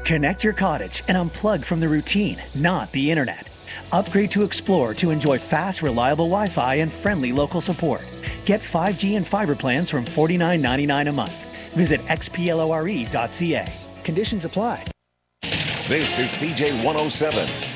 Connect your cottage and unplug from the routine, not the internet. Upgrade to Explore to enjoy fast, reliable Wi-Fi and friendly local support. Get 5G and fiber plans from $49.99 a month. Visit xplore.ca. Conditions apply. This is CJ 107.